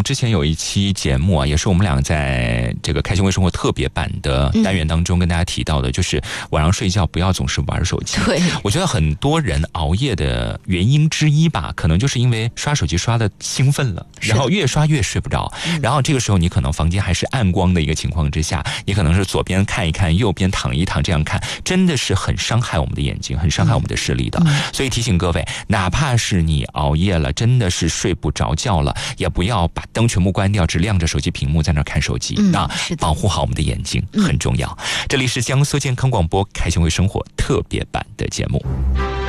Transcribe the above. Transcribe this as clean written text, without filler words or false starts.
之前有一期节目啊，也是我们俩在这个开心微生活特别版的单元当中跟大家提到的，就是晚上睡觉不要总是玩手机。 对， 我觉得很多人熬夜的原因之一吧，可能就是因为刷手机刷的兴奋了，然后越刷越睡不着，然后这个时候你可能房间还是暗光的一个情况之下，你可能是左边看一看，右边躺一躺，这样看真的是很伤害我们的眼睛，很伤害我们的视力的。所以提醒各位，哪怕是你熬夜了，真的是睡不着觉了，也不要把灯全部关掉，只亮着手机屏幕在那看手机，那保护好我们的眼睛很重要。这里是江苏健康广播开心微生活特别版的节目。